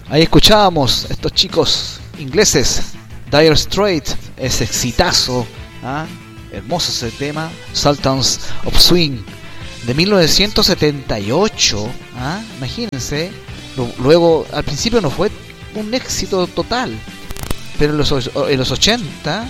Ahí escuchábamos estos chicos ingleses, Dire Straits, ese exitazo, ¿ah? Hermoso ese tema, Sultans of Swing, de 1978, ¿ah? Imagínense. Luego, al principio no fue un éxito total, pero en los 80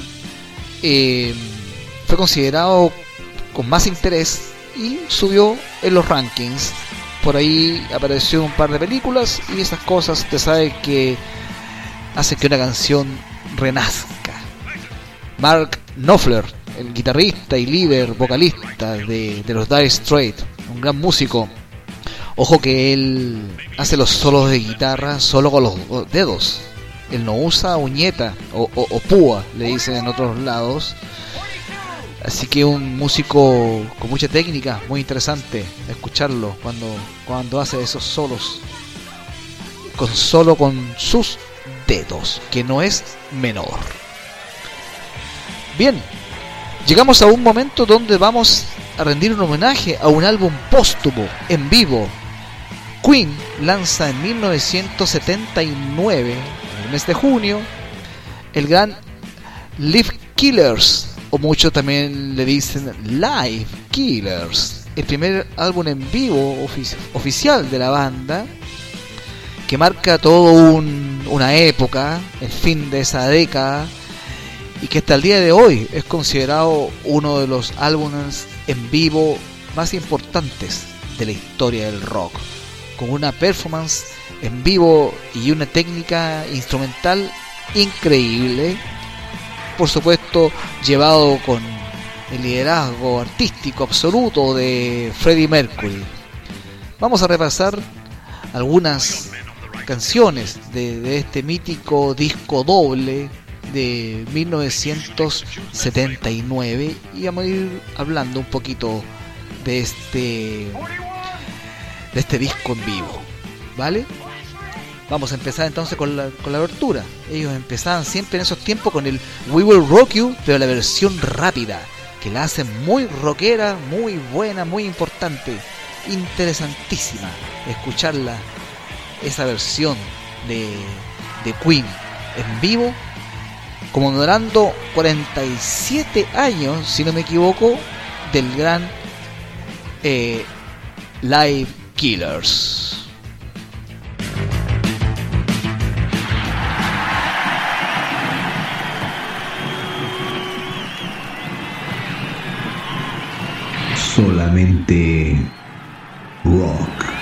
fue considerado con más interés y subió en los rankings. Por ahí apareció un par de películas y esas cosas, te sabes, que hacen que una canción renazca. Mark Knopfler, el guitarrista y líder vocalista de los Dire Straits, un gran músico. Ojo que él hace los solos de guitarra solo con los dedos. Él no usa uñeta o púa, le dicen en otros lados. Así que un músico con mucha técnica, muy interesante escucharlo cuando hace esos solos con sus dedos, que no es menor. Bien, llegamos a un momento donde vamos a rendir un homenaje a un álbum póstumo en vivo. Queen lanza en 1979, en el mes de junio, el gran Live Killers, o muchos también le dicen Live Killers, el primer álbum en vivo oficial de la banda, que marca toda una época, el fin de esa década, y que hasta el día de hoy es considerado uno de los álbumes en vivo más importantes de la historia del rock, con una performance en vivo y una técnica instrumental increíble, por supuesto llevado con el liderazgo artístico absoluto de Freddie Mercury. Vamos a repasar algunas canciones de este mítico disco doble de 1979 y vamos a ir hablando un poquito de este disco en vivo, ¿vale? Vamos a empezar entonces con la abertura. Ellos empezaban siempre en esos tiempos con el We Will Rock You, pero la versión rápida, que la hacen muy rockera, muy buena, muy importante, interesantísima escucharla, esa versión de Queen en vivo, conmemorando 47 años, si no me equivoco, del gran Live Killers. Solamente rock.